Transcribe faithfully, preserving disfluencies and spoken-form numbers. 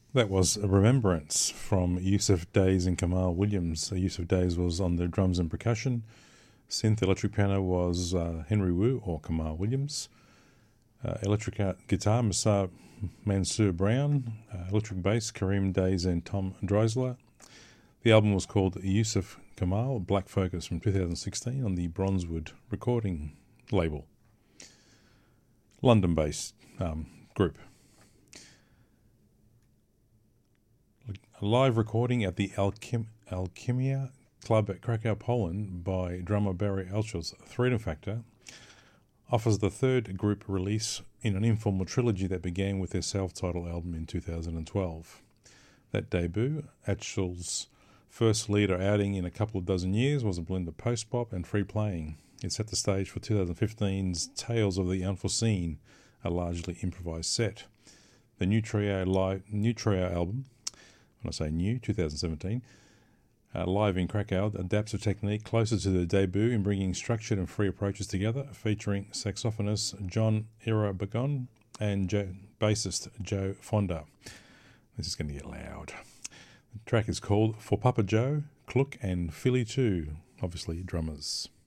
That was a Remembrance from Yusuf Days and Kamal Williams. Uh, Yusuf Days was on the drums and percussion. Synth electric piano was uh, Henry Wu or Kamal Williams. Uh, electric guitar, Masar Mansour Brown. Uh, electric bass, Kareem Days and Tom Dreisler. The album was called Yusuf Kamal, Black Focus from two thousand sixteen on the Bronzewood recording label. London-based um, group. A live recording at the Alchem- Alchemia Club at Krakow, Poland by drummer Barry Altschul's Freedom Factor offers the third group release in an informal trilogy that began with their self-titled album in two thousand twelve. That debut, Altschul's first leader outing in a couple of dozen years, was a blend of post-bop and free playing. It set the stage for twenty fifteen's Tales of the Unforeseen, a largely improvised set. The new trio live new trio album, when I say new, twenty seventeen, uh, live in Krakow, adapts a technique closer to the debut in bringing structured and free approaches together, featuring saxophonist John Irabagon and Joe, bassist Joe Fonda. This is going to get loud. The track is called For Papa Joe, Klook and Philly too, obviously drummers.